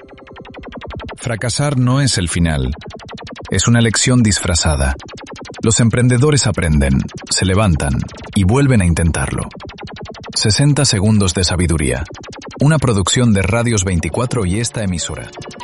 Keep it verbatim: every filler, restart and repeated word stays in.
Fracasar no es el final. Es una lección disfrazada. Los emprendedores aprenden, se levantan y vuelven a intentarlo. sesenta segundos de sabiduría. Una producción de Radios veinticuatro y esta emisora.